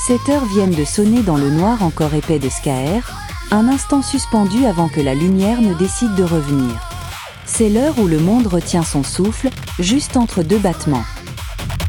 7 heures viennent de sonner dans le noir encore épais de Skaer, un instant suspendu avant que la lumière ne décide de revenir. C'est l'heure où le monde retient son souffle, juste entre deux battements.